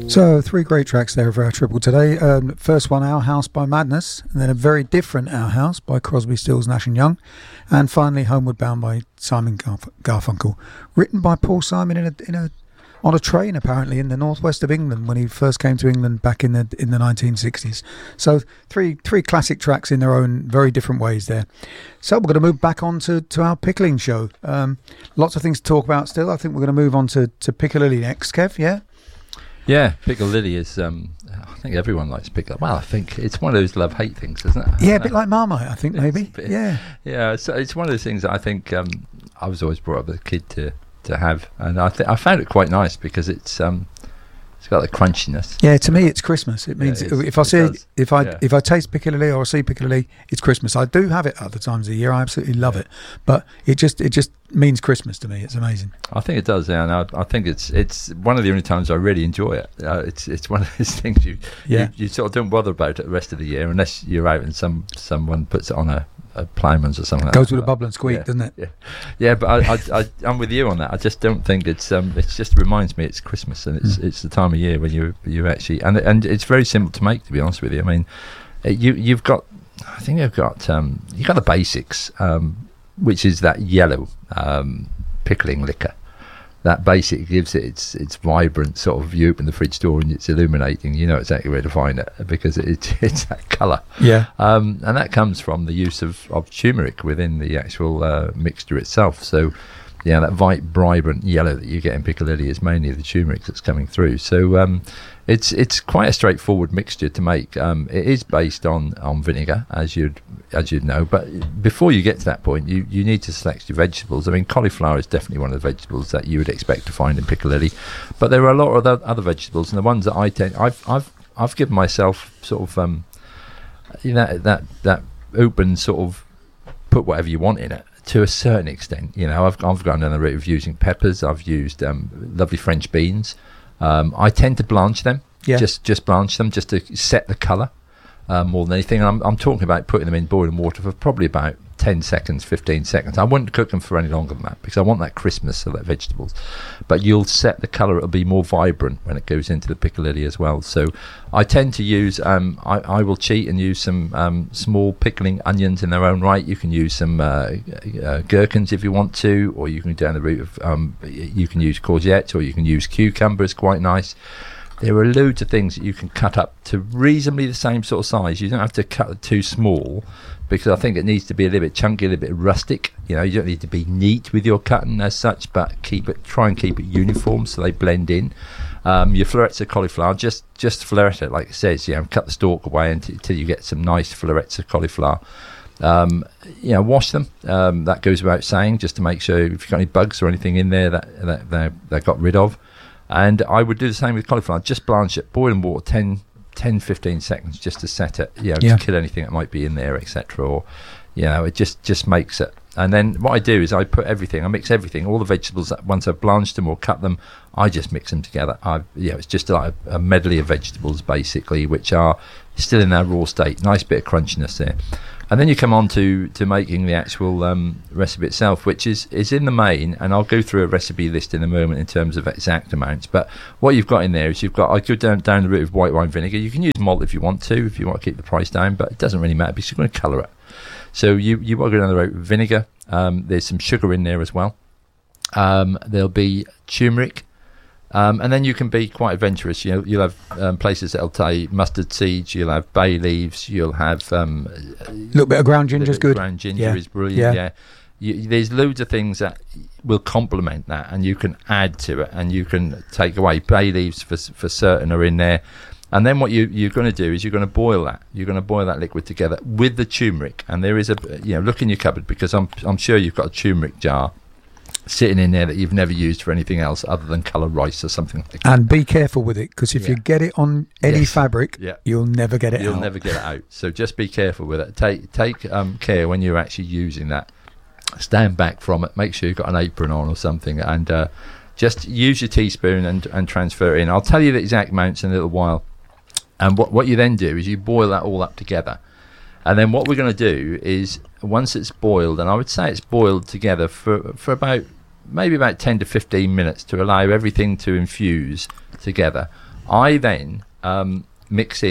So, three great tracks there for our triple today. First one, Our House by Madness, and then a very different Our House by Crosby, Stills, Nash and Young, and finally Homeward Bound by Simon Garfunkel, written by Paul Simon on a train apparently in the northwest of England when he first came to England back in the 1960s. So three classic tracks in their own very different ways there. So we're going to move back on to our pickling show. Lots of things to talk about still. I think we're going to move on to Piccadilly next, Kev, yeah? Yeah, Piccadilly is, I think everyone likes Piccadilly. Well, I think it's one of those love-hate things, isn't it? Yeah, a bit like Marmite, I think, maybe. Yeah. Yeah, so it's one of those things that I think I was always brought up as a kid to have, and I found it quite nice because it's got the crunchiness. Yeah, to me it's Christmas. It means if I taste Piccadilly or I see Piccadilly, it's Christmas. I do have it other times of the year. I absolutely love it, but it just means Christmas to me. It's amazing. I think it does, yeah, and I think it's one of the only times I really enjoy it. It's one of those things you sort of don't bother about it the rest of the year unless you're out and someone puts it on a Plyman's or something like that. Goes with a bubble and squeak, doesn't it? Yeah, but I'm with you on that. I just don't think it just reminds me it's Christmas, and it's the time of year when you actually and it's very simple to make, to be honest with you. I mean, you've got the basics, which is that yellow pickling liquor. That basic gives it its vibrant sort of. You open the fridge door and it's illuminating. You know exactly where to find it because it's that colour. Yeah. And that comes from the use of turmeric within the actual mixture itself. So, yeah, that vibrant yellow that you get in Piccadilly is mainly the turmeric that's coming through. So it's quite a straightforward mixture to make. It is based on vinegar, as you'd know. But before you get to that point, you need to select your vegetables. I mean, cauliflower is definitely one of the vegetables that you would expect to find in Piccadilly, but there are a lot of other vegetables, and the ones that I've given myself sort of that open sort of put whatever you want in it. To a certain extent, you know, I've gone down the route of using peppers. I've used lovely French beans. I tend to blanch them, just blanch them, just to set the colour more than anything. I'm talking about putting them in boiling water for probably about 10 seconds, 15 seconds. I wouldn't cook them for any longer than that because I want that crispness of that vegetables. But you'll set the colour; it'll be more vibrant when it goes into the Piccadilly as well. So I tend to use. I will cheat and use some small pickling onions in their own right. You can use some gherkins if you want to, or you can go down the route of you can use courgette, or you can use cucumber. It's quite nice. There are loads of things that you can cut up to reasonably the same sort of size. You don't have to cut it too small because I think it needs to be a little bit chunky, a little bit rustic. You know, you don't need to be neat with your cutting as such, but try and keep it uniform so they blend in. Your florets of cauliflower, just floret it like it says. You know, cut the stalk away until you get some nice florets of cauliflower. Wash them. That goes without saying, just to make sure if you've got any bugs or anything in there that they're got rid of. And I would do the same with cauliflower. Just blanch it, boil in water 10, 15 seconds just to set it, to kill anything that might be in there, etc. Or, it just makes it. And then what I do is I mix everything, all the vegetables, that once I've blanched them or cut them, I just mix them together. It's just like a medley of vegetables, basically, which are still in their raw state. Nice bit of crunchiness there. And then you come on to making the actual recipe itself, which is in the main, and I'll go through a recipe list in a moment in terms of exact amounts. But what you've got in there is I go down the route of white wine vinegar. You can use malt if you want to keep the price down, but it doesn't really matter because you're going to colour it. So you want to go down the route of vinegar. There's some sugar in there as well. There'll be turmeric. And then you can be quite adventurous. You'll have places that'll take mustard seeds. You'll have bay leaves. You'll have a little bit of ground ginger is good. Ground ginger is brilliant. Yeah. There's loads of things that will complement that, and you can add to it, and you can take away. Bay leaves for certain are in there. And then what you're going to do is you're going to boil that. You're going to boil that liquid together with the turmeric. And there is look in your cupboard because I'm sure you've got a turmeric jar sitting in there that you've never used for anything else other than colour rice or something like that. And be careful with it because if you get it on any fabric, you'll never get it out. You'll never get it out. So just be careful with it. Take care when you're actually using that. Stand back from it. Make sure you've got an apron on or something, and just use your teaspoon and transfer it in. I'll tell you the exact amounts in a little while. And what you then do is you boil that all up together. And then what we're going to do is once it's boiled, and I would say it's boiled together for about 10 to 15 minutes to allow everything to infuse together. I then mix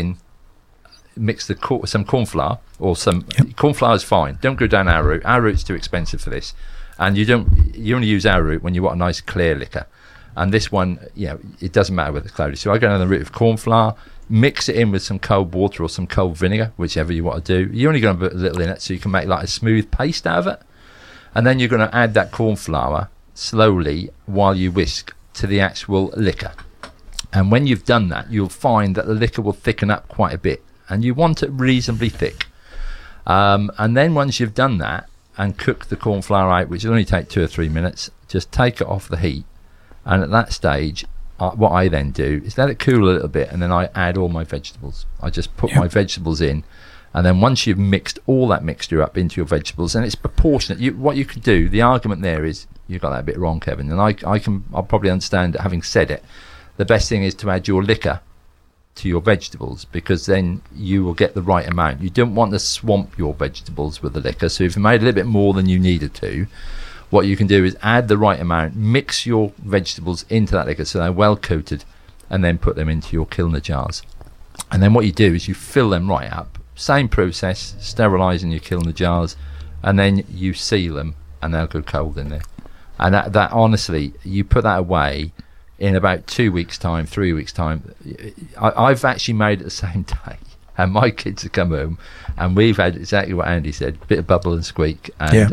some corn flour or some corn flour is fine. Don't go down arrowroot. Arrowroot's too expensive for this, and you only use arrowroot when you want a nice clear liquor. And this one, it doesn't matter whether it's cloudy. So I go down the route of corn flour, mix it in with some cold water or some cold vinegar, whichever you want to do. You're only going to put a little in it so you can make like a smooth paste out of it. And then you're going to add that corn flour slowly while you whisk to the actual liquor. And when you've done that, you'll find that the liquor will thicken up quite a bit. And you want it reasonably thick. And then once you've done that and cooked the corn flour out, which will only take 2 or 3 minutes, just take it off the heat. And at that stage, what I then do is let it cool a little bit, and then I add all my vegetables. I just put my vegetables in, and then once you've mixed all that mixture up into your vegetables, and it's proportionate. What you could do, the argument there is, you got that a bit wrong, Kevin, and I'll probably understand it, having said it. The best thing is to add your liquor to your vegetables, because then you will get the right amount. You don't want to swamp your vegetables with the liquor, so if you made a little bit more than you needed to, what you can do is add the right amount, mix your vegetables into that liquor so they're well coated, and then put them into your Kilner jars. And then what you do is you fill them right up. Same process, sterilising your Kilner jars, and then you seal them, and they'll go cold in there. And that honestly, you put that away in about 2 weeks' time, 3 weeks' time. I've actually made it the same day. And my kids have come home, and we've had exactly what Andy said: bit of bubble and squeak. And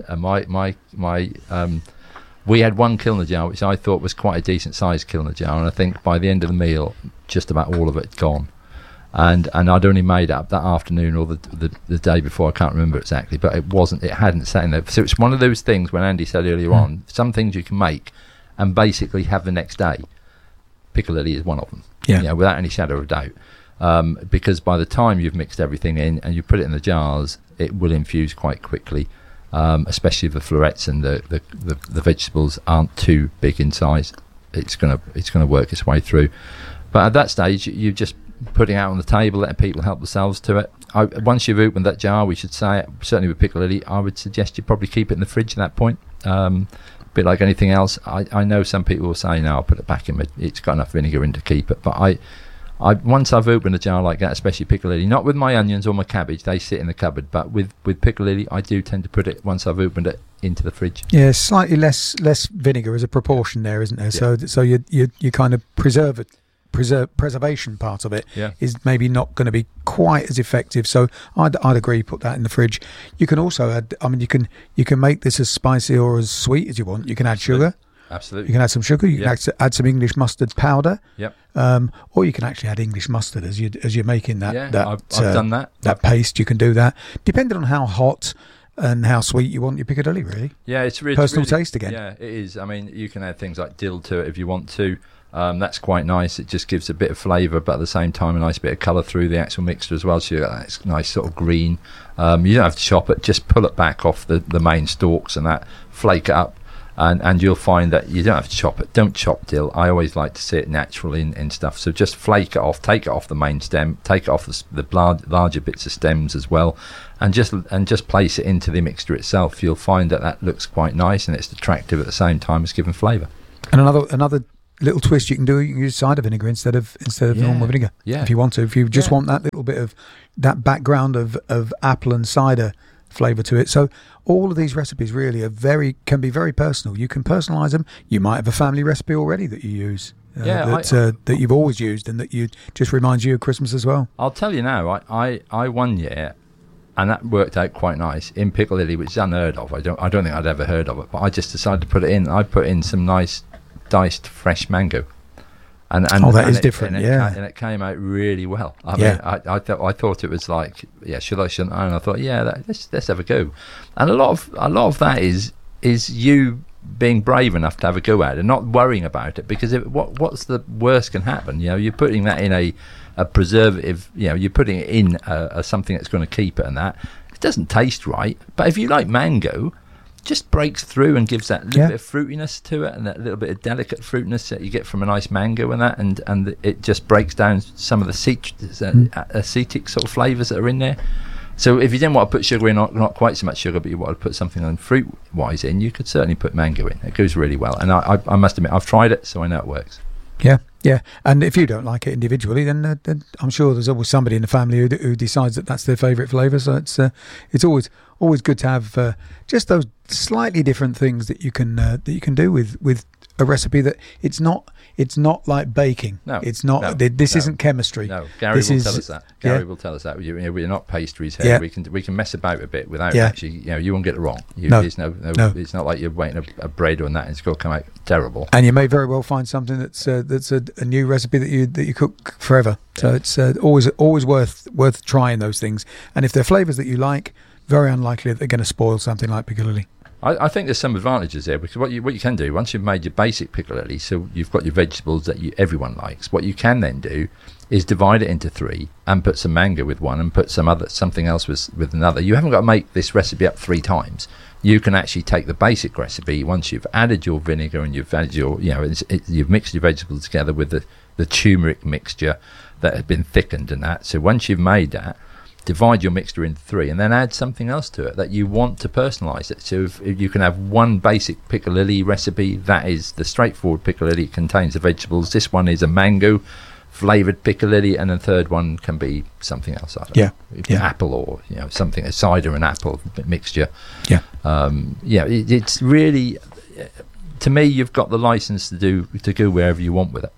we had one Kilner jar, which I thought was quite a decent sized Kilner jar, and I think by the end of the meal, just about all of it gone. And I'd only made it up that afternoon or the day before. I can't remember exactly, but it hadn't sat in there. So it's one of those things when Andy said earlier on, some things you can make and basically have the next day. Piccalilli is one of them, without any shadow of doubt. Because by the time you've mixed everything in and you put it in the jars, it will infuse quite quickly, especially if the florets and the vegetables aren't too big in size. It's gonna work its way through. But at that stage, you're just putting it out on the table, letting people help themselves to it. Once you've opened that jar, we should say it, certainly with Piccalilli, I would suggest you probably keep it in the fridge at that point. A bit like anything else. I know some people will say, no, I'll put it back in. It's got enough vinegar in to keep it. But once I've opened a jar like that, especially Piccalilli, not with my onions or my cabbage, they sit in the cupboard, but with Piccalilli, I do tend to put it, once I've opened it, into the fridge. Yeah, slightly less vinegar as a proportion there, isn't there? Yeah. So you kind of preservation part of it is maybe not going to be quite as effective. So I'd agree, put that in the fridge. You can also add, you can make this as spicy or as sweet as you want. You can add sugar. Absolutely. You can add some sugar. You can add some English mustard powder. Yep. Or you can actually add English mustard as you're making that. I've done that. That paste, you can do that. Depending on how hot and how sweet you want your Piccadilly, really. Yeah, it's really personal taste again. Yeah, it is. I mean, you can add things like dill to it if you want to. That's quite nice. It just gives a bit of flavour, but at the same time a nice bit of colour through the actual mixture as well. So you got that nice sort of green. You don't have to chop it. Just pull it back off the main stalks and that, flake it up. And you'll find that you don't have to chop it. Don't chop dill. I always like to see it naturally in stuff. So just flake it off, take it off the main stem, take it off the larger bits of stems as well, and just place it into the mixture itself. You'll find that looks quite nice and it's attractive at the same time as giving flavour. And another little twist you can do, you can use cider vinegar instead of normal vinegar. Yeah. If you want to. If you just want that little bit of that background of apple and cider flavour to it. So all of these recipes really can be very personal. You can personalise them. You might have a family recipe already that you use, that you've always used, and that you just reminds you of Christmas as well. I'll tell you now. I one year, and that worked out quite nice in Piccalilli, which is unheard of. I don't think I'd ever heard of it, but I just decided to put it in. I put in some nice diced fresh mango. And that is different, and it came out really well. I mean, I thought it was like, should I, shouldn't I? And I thought, let's have a go. And a lot of that is you being brave enough to have a go at it and not worrying about it, because what's the worst can happen? You're putting that in a preservative. You're putting it in something that's going to keep it, and that it doesn't taste right. But if you like mango, just breaks through and gives that little bit of fruitiness to it, and that little bit of delicate fruitiness that you get from a nice mango and that, and it just breaks down some of the acetic sort of flavours that are in there. So if you didn't want to put sugar in, not quite so much sugar, but you want to put something on fruit-wise in, you could certainly put mango in. It goes really well. And I must admit, I've tried it, so I know it works. Yeah, Yeah, and if you don't like it individually, then I'm sure there's always somebody in the family who decides that that's their favourite flavour. So it's always good to have just those slightly different things that you can do with a recipe that it's not like baking. No, it's not. No, this isn't chemistry. No, Gary will tell us that. Gary will tell us that. We're not pastries here. Yeah. We can mess about a bit without actually. You won't get it wrong. No. It's not like you're waiting a bread on that and it's going to come out terrible. And you may very well find something that's a new recipe that you cook forever. So it's always worth trying those things. And if they're flavours that you like, very unlikely that they're going to spoil something like piccalilli. I think there's some advantages there, because what you can do once you've made your basic piccalilli, so you've got your vegetables that everyone likes. What you can then do is divide it into 3 and put some mango with one and put something else with another. You haven't got to make this recipe up 3 times. You can actually take the basic recipe once you've added your vinegar and you've added you've mixed your vegetables together with the turmeric mixture that had been thickened and that. So once you've made that, divide your mixture into 3 and then add something else to it that you want to personalise it. So if you can have one basic piccalilli recipe, that is the straightforward piccalilli. It contains the vegetables. This one is a mango flavoured piccalilli, and the third one can be something else. I don't know, apple or something, a cider and apple mixture. It's really, to me, you've got the licence to go wherever you want with it.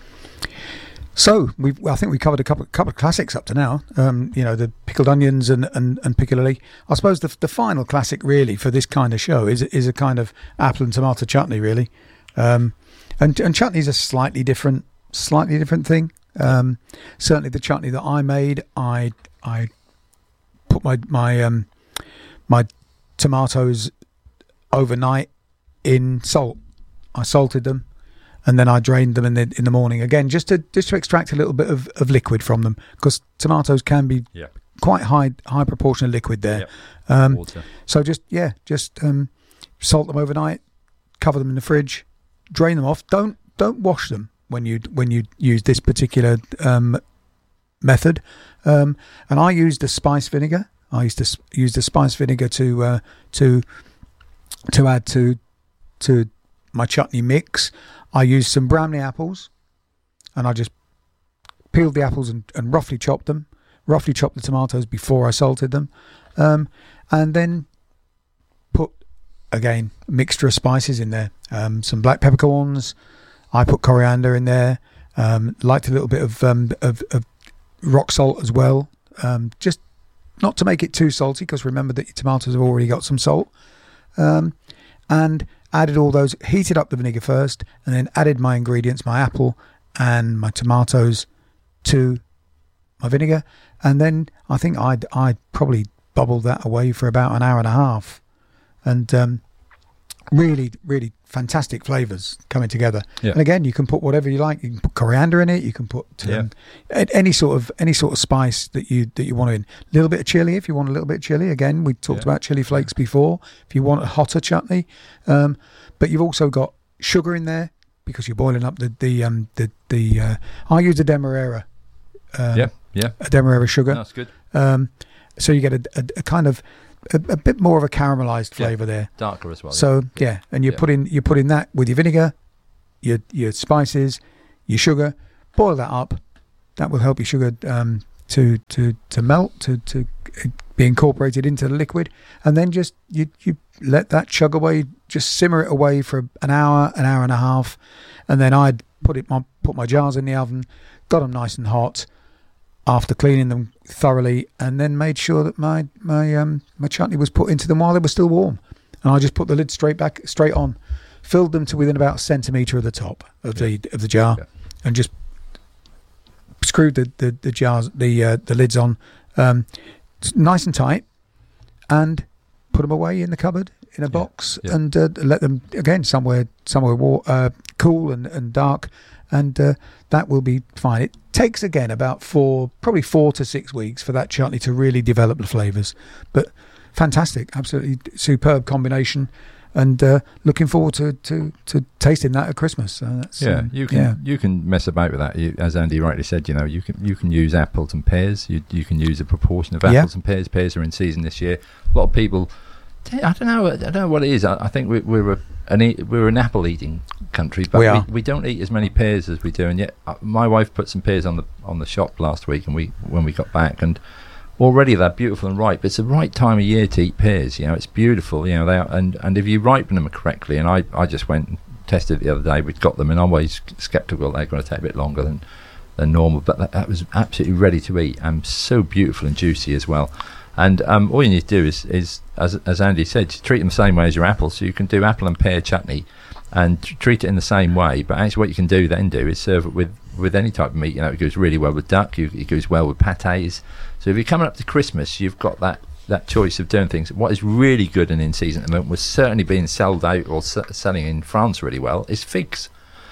So I think we covered a couple of classics up to now. The pickled onions and piccalilli. I suppose the final classic really for this kind of show is a kind of apple and tomato chutney really, and chutney's a slightly different thing. Certainly the chutney that I made, I put my tomatoes overnight in salt. I salted them. And then I drained them in the morning again, just to extract a little bit of liquid from them, because tomatoes can be quite high proportion of liquid there. Water. So just salt them overnight, cover them in the fridge, drain them off. Don't wash them when you use this particular method. And I used the spice vinegar. I used to use the spice vinegar to add to my chutney mix. I used some Bramley apples, and I just peeled the apples and roughly chopped them. Roughly chopped the tomatoes before I salted them, and then put again a mixture of spices in there. Some black peppercorns. I put coriander in there. Liked a little bit of rock salt as well. Just not to make it too salty, because remember that your tomatoes have already got some salt. And added all those, heated up the vinegar first, and then added my ingredients, my apple and my tomatoes, to my vinegar. And then I think I'd probably bubbled that away for about an hour and a half. And really, really fantastic flavours coming together. Yeah. And again, you can put whatever you like. You can put coriander in it. You can put any sort of spice that you want in. A little bit of chili if you want a little bit of chili. Again, we talked about chili flakes before. If you want a hotter chutney, but you've also got sugar in there because you're boiling up the I use a Demerara. A Demerara sugar. That's good. So you get a kind of a bit more of a caramelized flavour there, darker as well. So and you put in that with your vinegar, your spices, your sugar. Boil that up. That will help your sugar to melt, to be incorporated into the liquid, and then just you let that chug away. Just simmer it away for an hour and a half, and then I'd put my jars in the oven, got them nice and hot after cleaning them thoroughly, and then made sure that my chutney was put into them while they were still warm. And I just put the lid straight on, filled them to within about a centimetre of the top of the jar, and just screwed the jars the lids on nice and tight, and put them away in the cupboard in a box, and let them again somewhere cool and dark, and that will be fine. It takes again about 4 to 6 weeks for that chutney to really develop the flavours, but fantastic, absolutely superb combination, and looking forward to tasting that at Christmas. You can mess about with that. As Andy rightly said, you can use apples and pears. You can use a proportion of apples and pears. Pears are in season this year. A lot of people I don't know. I don't know what it is. I think we're an apple eating country, but we don't eat as many pears as we do. And yet, my wife put some pears on the shop last week, and when we got back, and already they're beautiful and ripe. It's the right time of year to eat pears. It's beautiful. They are, and if you ripen them correctly, and I just went and tested it the other day. We'd got them, and I'm always sceptical they're going to take a bit longer than normal, but that was absolutely ready to eat, and so beautiful and juicy as well. And all you need to do is as Andy said, treat them the same way as your apples. So you can do apple and pear chutney and treat it in the same way, but actually what you can do is serve it with any type of meat. It goes really well with duck, it goes well with pâtés. So if you're coming up to Christmas, you've got that choice of doing things. What is really good and in season at the moment, was certainly being sold out or selling in France really well, is figs.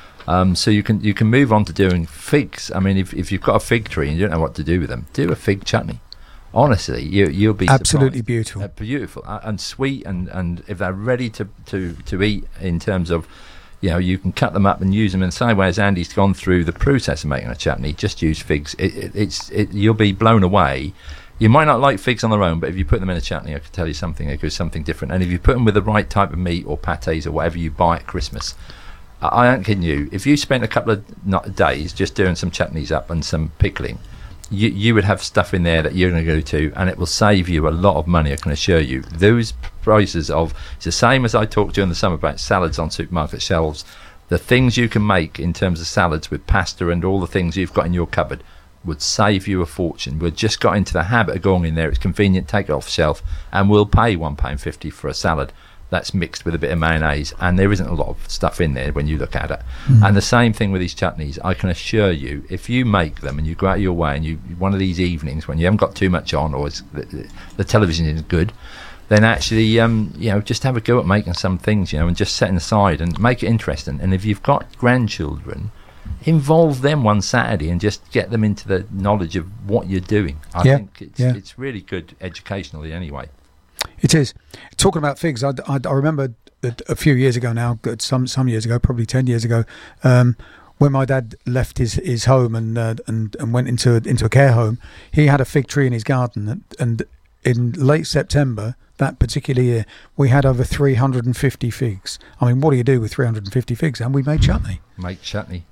So you can move on to doing figs. I mean, if you've got a fig tree and you don't know what to do with them, do a fig chutney. Honestly, you'll be absolutely surprised. Beautiful and sweet, and if they're ready to eat, in terms of, you can cut them up and use them in the same way as Andy's gone through the process of making a chutney. Just use figs. You'll be blown away. You might not like figs on their own, but if you put them in a chutney, I can tell you something. It goes something different. And if you put them with the right type of meat or pâtés or whatever you buy at Christmas, I ain't kidding you. If you spent a couple of days just doing some chutneys up and some pickling, you would have stuff in there that you're going to go to, and it will save you a lot of money, I can assure you. Those prices it's the same as I talked to in the summer about salads on supermarket shelves. The things you can make in terms of salads with pasta and all the things you've got in your cupboard would save you a fortune. We've just got into the habit of going in there. It's convenient, take it off the shelf, and we'll pay £1.50 for a salad that's mixed with a bit of mayonnaise, and there isn't a lot of stuff in there when you look at it. And the same thing with these chutneys. I can assure you, if you make them and you go out of your way, and you one of these evenings when you haven't got too much on, or the television isn't good, then actually just have a go at making some things, and just setting aside and make it interesting. And if you've got grandchildren, involve them one Saturday and just get them into the knowledge of what you're doing. I think it's really good educationally anyway. It is. Talking about figs, I remember a few years ago now, some years ago, probably 10 years ago, when my dad left his home and went into a care home. He had a fig tree in his garden, and in late September that particular year, we had over 350 figs. I mean, what do you do with 350 figs? And we made chutney. That's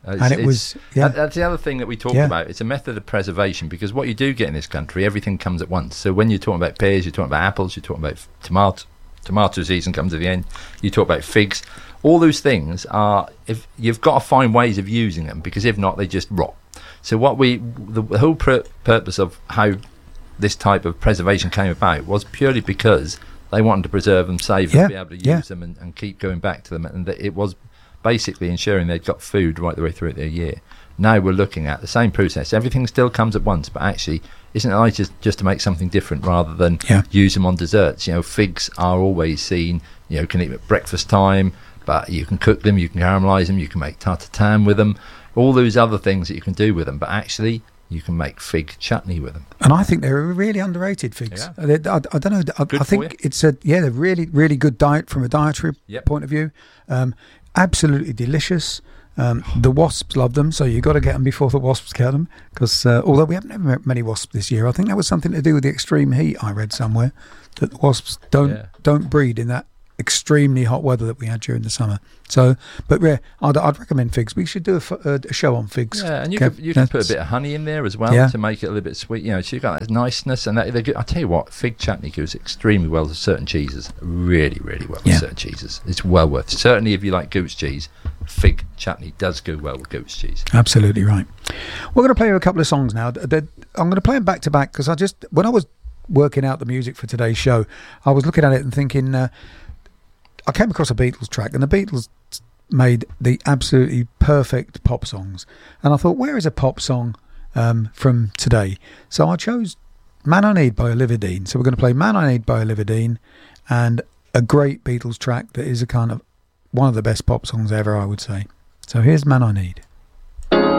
the other thing that we talked about. It's a method of preservation, because what you do get in this country, everything comes at once. So when you're talking about pears, you're talking about apples, you're talking about tomato season comes at the end, you talk about figs. All those things are, if you've got to find ways of using them, because if not, they just rot. So the whole purpose of how this type of preservation came about was purely because they wanted to preserve them, save them, be able to use them and keep going back to them, and it was basically ensuring they'd got food right the way through their year. Now we're looking at the same process. Everything still comes at once, but actually, isn't it nice just to make something different rather than use them on desserts? Figs are always seen, can eat at breakfast time, but you can cook them, you can caramelise them, you can make tarte tatin with them, all those other things that you can do with them, but actually you can make fig chutney with them. And I think they're really underrated, figs. I don't know. I think it's they're really, really good diet from a dietary point of view. Absolutely delicious. The wasps love them, so you've got to get them before the wasps get them, because although we haven't had many wasps this year, I think that was something to do with the extreme heat. I read somewhere that the wasps don't breed in that extremely hot weather that we had during the summer. So, but I'd recommend figs. We should do a show on figs. Yeah, and you can put a bit of honey in there as well to make it a little bit sweet. So you've got that niceness, and I tell you what, fig chutney goes extremely well with certain cheeses. Really, really well with certain cheeses. It's well worth. Certainly, if you like goat's cheese, fig chutney does go well with goat's cheese. Absolutely right. We're going to play you a couple of songs now. I'm going to play them back to back, because when I was working out the music for today's show, I was looking at it and thinking. I came across a Beatles track, and the Beatles made the absolutely perfect pop songs. And I thought, where is a pop song from today? So I chose Man I Need by Olivia Dean. So we're going to play Man I Need by Olivia Dean, and a great Beatles track that is a kind of one of the best pop songs ever, I would say. So here's Man I Need.